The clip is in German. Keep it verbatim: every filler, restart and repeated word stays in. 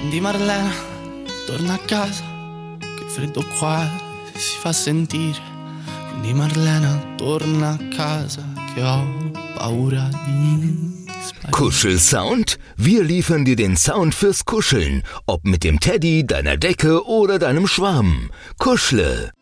Quindi Marlena torna a casa, che freddo qua si fa sentire. Quindi Marlena torna a casa, che ho paura di sparire. Kuschelsound? Wir liefern dir den Sound fürs Kuscheln. Ob mit dem Teddy, deiner Decke oder deinem Schwarm. Kuschle.